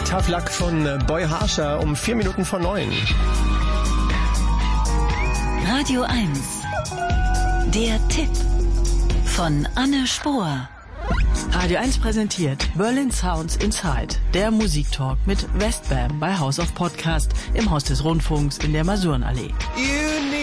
Tough Luck von Boy Harsher um 4 Minuten vor 9. Radio 1. Der Tipp von Anne Spohr. Radio 1 präsentiert Berlin Sounds Inside, der Musiktalk mit Westbam bei House of Podcast im Haus des Rundfunks in der Masurenallee.